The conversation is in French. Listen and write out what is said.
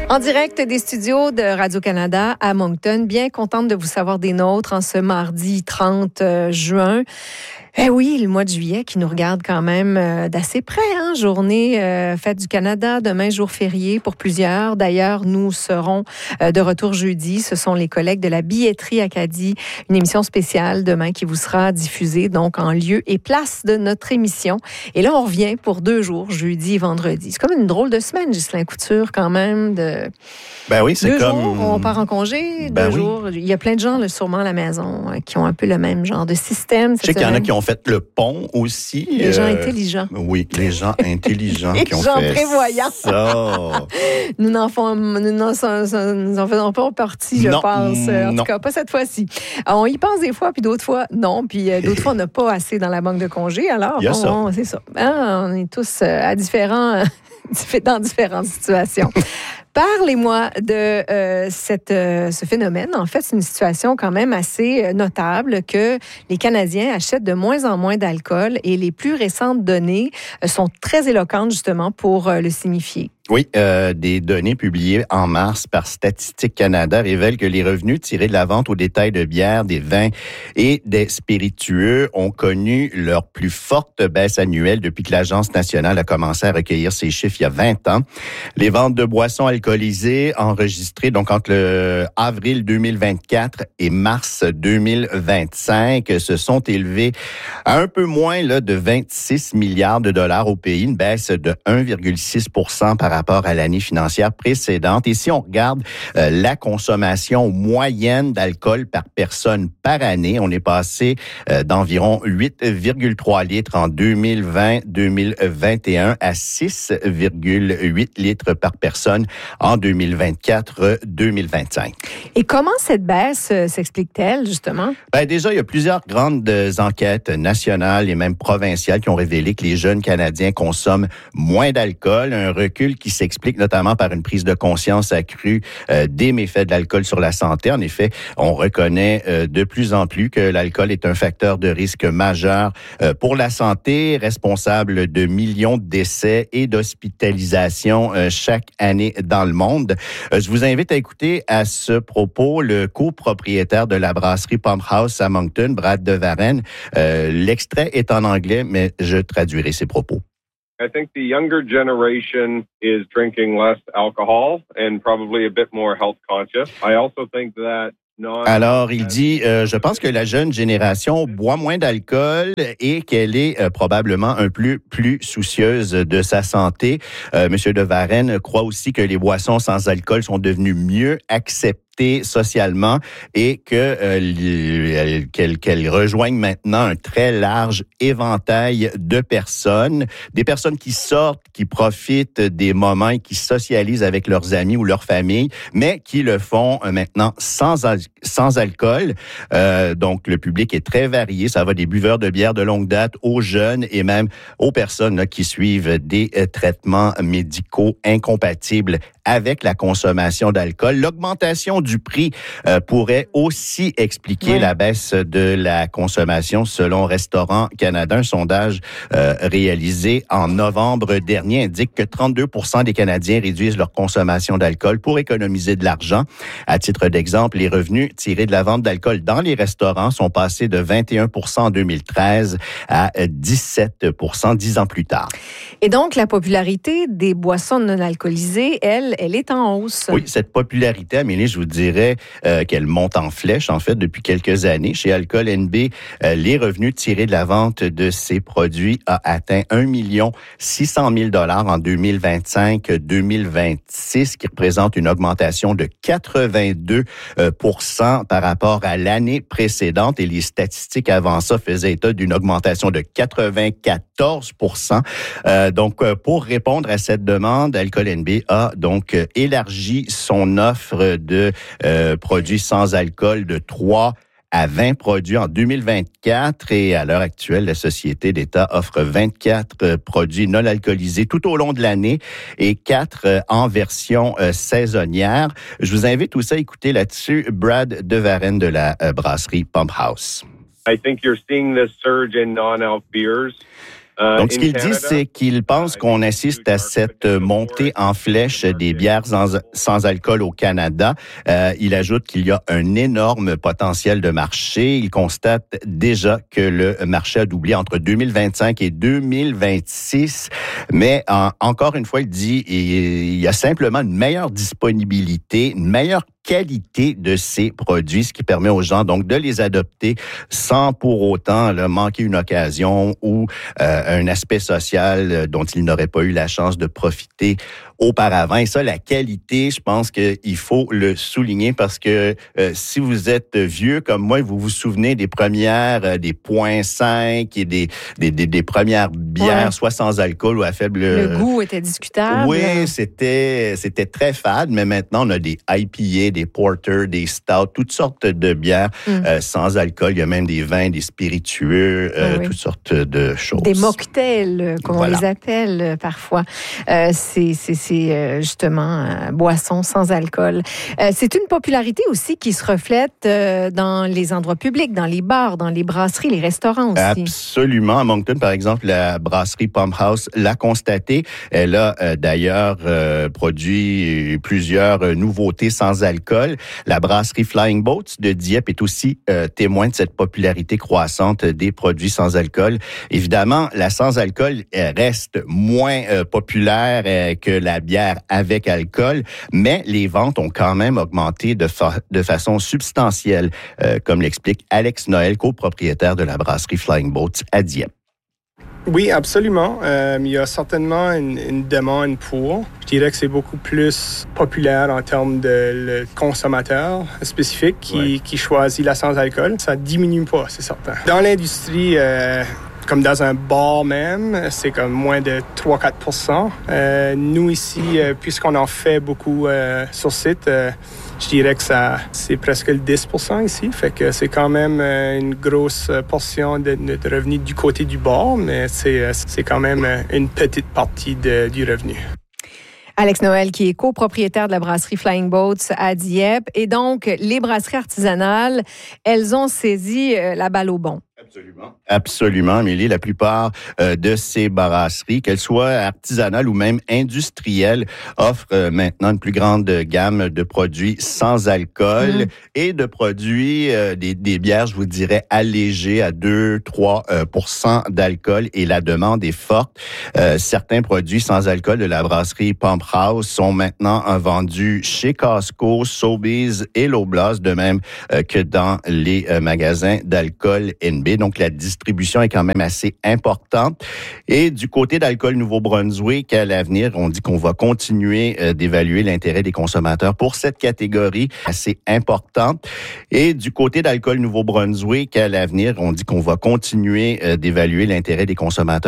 En direct des studios de Radio-Canada à Moncton, bien contente de vous savoir des nôtres en ce mardi 30 juin. Eh oui, le mois de juillet qui nous regarde quand même d'assez près, hein? Journée fête du Canada, demain jour férié pour plusieurs. D'ailleurs, nous serons de retour jeudi. Ce sont les collègues de la Billetterie Acadie, une émission spéciale demain qui vous sera diffusée donc en lieu et place de notre émission. Et là, on revient pour 2 jours, jeudi et vendredi. C'est comme une drôle de semaine, Ghislain Couture, quand même. Ben oui, c'est 2 comme... jours, on part en congé, 2 jours. Il y a plein de gens, là, sûrement à la maison, qui ont un peu le même genre de système. Je sais qu'il y en a qui ont fait le pont aussi. Les gens intelligents. Oui, les gens intelligents qui ont gens fait prévoyants. ça. Nous n'en faisons pas partie, je pense. En tout cas, pas cette fois-ci. Alors, on y pense des fois, puis d'autres fois, non. Puis d'autres fois, on n'a pas assez dans la banque de congés. Alors, c'est ça. On est tous dans différentes situations. Parlez-moi de ce phénomène. En fait, c'est une situation quand même assez notable que les Canadiens achètent de moins en moins d'alcool et les plus récentes données sont très éloquentes justement pour le signifier. Oui, des données publiées en mars par Statistique Canada révèlent que les revenus tirés de la vente au détail de bières, des vins et des spiritueux ont connu leur plus forte baisse annuelle depuis que l'Agence nationale a commencé à recueillir ces chiffres il y a 20 ans. Les ventes de boissons alcoolisées enregistrées donc entre avril 2024 et mars 2025 se sont élevées à un peu moins de 26 milliards de dollars au pays, une baisse de 1,6% par rapport à l'année financière précédente. Et si on regarde la consommation moyenne d'alcool par personne par année, on est passé d'environ 8,3 litres en 2020-2021 à 6,8 litres par personne en 2024-2025. Et comment cette baisse s'explique-t-elle, justement? Déjà, il y a plusieurs grandes enquêtes nationales et même provinciales qui ont révélé que les jeunes Canadiens consomment moins d'alcool, un recul qui s'explique notamment par une prise de conscience accrue des méfaits de l'alcool sur la santé. En effet, on reconnaît de plus en plus que l'alcool est un facteur de risque majeur pour la santé, responsable de millions de décès et d'hospitalisations chaque année dans le monde. Je vous invite à écouter à ce propos le copropriétaire de la brasserie Pump House à Moncton, Brad DeVaren. L'extrait est en anglais, mais je traduirai ses propos. I think the younger generation is drinking less alcohol and probably a bit more health conscious. I also think that Alors, il dit, je pense que la jeune génération boit moins d'alcool et qu'elle est probablement un peu plus soucieuse de sa santé. Monsieur DeVaren croit aussi que les boissons sans alcool sont devenues mieux acceptées socialement et qu'elles rejoignent maintenant un très large éventail de personnes, des personnes qui sortent, qui profitent des moments et qui socialisent avec leurs amis ou leur famille, mais qui le font maintenant sans alcool. Donc, le public est très varié. Ça va des buveurs de bière de longue date aux jeunes et même aux personnes qui suivent des traitements médicaux incompatibles avec la consommation d'alcool. L'augmentation du prix pourrait aussi expliquer la baisse de la consommation selon Restaurants Canada. Un sondage réalisé en novembre dernier indique que 32% des Canadiens réduisent leur consommation d'alcool pour économiser de l'argent. À titre d'exemple, les revenus tirés de la vente d'alcool dans les restaurants sont passés de 21% en 2013 à 17% 10 ans plus tard. Et donc, la popularité des boissons non alcoolisées, elle est en hausse. Oui, cette popularité, Amélie, je vous dirais qu'elle monte en flèche, en fait, depuis quelques années. Chez Alcool NB, les revenus tirés de la vente de ces produits a atteint 1 600 000 $ en 2025-2026, qui représente une augmentation de 82% par rapport à l'année précédente. Et les statistiques avant ça faisaient état d'une augmentation de 94%. Donc, pour répondre à cette demande, Alcool NB a donc élargi son offre de produits sans alcool de 3 à 20 produits en 2024 et à l'heure actuelle, la Société d'État offre 24 produits non alcoolisés tout au long de l'année et 4 en version saisonnière. Je vous invite aussi à écouter là-dessus Brad DeVaren de la brasserie Pump House. I think you're seeing this surge in non-alc beers. Donc, ce qu'il dit, c'est qu'il pense qu'on assiste à cette montée en flèche des bières sans alcool au Canada. Il ajoute qu'il y a un énorme potentiel de marché. Il constate déjà que le marché a doublé entre 2025 et 2026. Mais encore une fois, il dit il y a simplement une meilleure disponibilité, une meilleure qualité de ces produits, ce qui permet aux gens donc de les adopter sans pour autant manquer une occasion ou un aspect social dont ils n'auraient pas eu la chance de profiter auparavant. Et ça, la qualité, je pense qu'il faut le souligner parce que si vous êtes vieux comme moi, vous vous souvenez des premières, des 0.5 et des premières bières, soit sans alcool ou à faible... Le goût était discutable. Oui, c'était très fade, mais maintenant, on a des IPA, des porter, des stouts, toutes sortes de bières sans alcool. Il y a même des vins, des spiritueux, toutes sortes de choses. Des mocktails, comme on les appelle parfois. C'est justement boissons sans alcool. C'est une popularité aussi qui se reflète dans les endroits publics, dans les bars, dans les brasseries, les restaurants aussi. Absolument. À Moncton, par exemple, la brasserie Pump House l'a constaté. Elle a d'ailleurs produit plusieurs nouveautés sans alcool. La brasserie Flying Boats de Dieppe est aussi témoin de cette popularité croissante des produits sans alcool. Évidemment, la sans alcool reste moins populaire que la bière avec alcool, mais les ventes ont quand même augmenté de façon substantielle, comme l'explique Alex Noël, copropriétaire de la brasserie Flying Boats à Dieppe. Oui, absolument. Il y a certainement une demande pour. Je dirais que c'est beaucoup plus populaire en termes de le consommateur spécifique qui choisit la sans-alcool. Ça diminue pas, c'est certain. Dans l'industrie, comme dans un bar même, c'est comme moins de 3-4%. Nous ici, puisqu'on en fait beaucoup sur site, je dirais que c'est presque le 10% ici. Fait que c'est quand même une grosse portion de notre revenu du côté du bar, mais c'est quand même une petite partie du revenu. Alex Noël, qui est copropriétaire de la brasserie Flying Boats à Dieppe. Et donc, les brasseries artisanales, elles ont saisi la balle au bond. Absolument, Amélie. La plupart de ces brasseries, qu'elles soient artisanales ou même industrielles, offrent maintenant une plus grande gamme de produits sans alcool et de produits, des bières, je vous dirais, allégées à 2-3% d'alcool, et la demande est forte. Certains produits sans alcool de la brasserie Pump House sont maintenant vendus chez Costco, Sobeys et Loblaws, de même que dans les magasins d'alcool NB. Donc, la distribution est quand même assez importante. Et du côté d'Alcool Nouveau-Brunswick, à l'avenir, on dit qu'on va continuer d'évaluer l'intérêt des consommateurs pour cette catégorie assez importante. Et du côté d'Alcool Nouveau-Brunswick, à l'avenir, on dit qu'on va continuer d'évaluer l'intérêt des consommateurs